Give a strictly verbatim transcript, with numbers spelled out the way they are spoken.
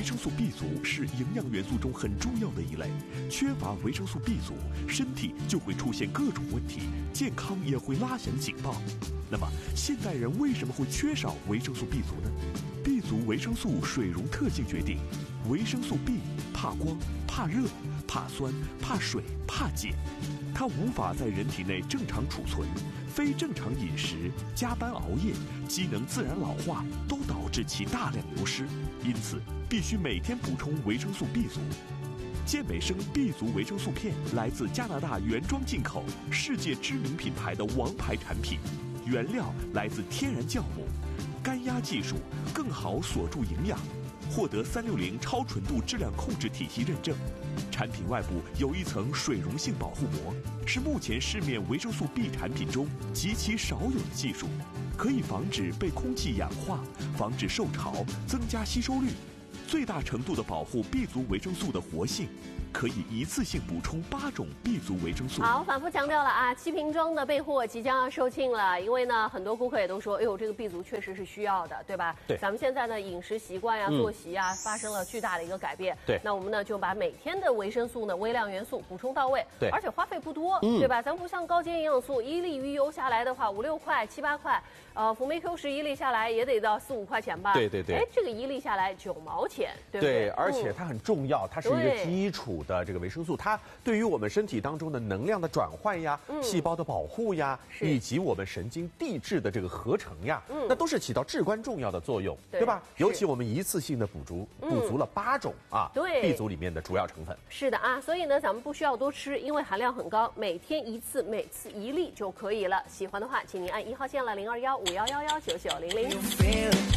维生素 B 族是营养元素中很重要的一类，缺乏维生素 B 族，身体就会出现各种问题，健康也会拉响警报。那么，现代人为什么会缺少维生素 B 族呢 ？B 族维生素水溶特性决定，维生素 B 怕光、怕热、怕酸、怕水、怕碱，它无法在人体内正常储存。非正常饮食、加班熬夜、机能自然老化都导致其大量流失，因此必须每天补充维生素 B 族。健美生 B 族维生素片来自加拿大原装进口，世界知名品牌的王牌产品，原料来自天然酵母，干压技术更好锁住营养，获得三六零超纯度质量控制体系认证。产品外部有一层水溶性保护膜，是目前市面维生素 B 产品中极其少有的技术，可以防止被空气氧化，防止受潮，增加吸收率，最大程度的保护 B 族维生素的活性。可以一次性补充八种 B 族维生素。 好，反复强调了啊，七瓶装的备货即将要售罄了，因为呢，很多顾客也都说，哎呦，这个 B 族确实是需要的，对吧？ 对。 咱们现在呢，饮食习惯呀、作息呀，发生了巨大的一个改变。 对。 那我们呢，就把每天的维生素呢，微量元素补充到位。 对。 而且花费不多， 嗯、 对吧？咱不像高阶营养素，一粒鱼油下来的话，五六块、七八块，呃，辅酶 Q 十一粒下来也得到四五块钱吧？ 对对对。 哎，这个一粒下来九毛钱，对不对？ 对，而且它很重要，它是一个基础的这个维生素。它对于我们身体当中的能量的转换呀、嗯、细胞的保护呀，以及我们神经递质的这个合成呀，嗯、那都是起到至关重要的作用，对, 对吧？尤其我们一次性的补足，补足了八种啊， 对 B 族里面的主要成分。 是的啊，所以呢，咱们不需要多吃，因为含量很高，每天一次，每次一粒就可以了。喜欢的话，请您按一号键了零二幺五幺幺幺九九零零。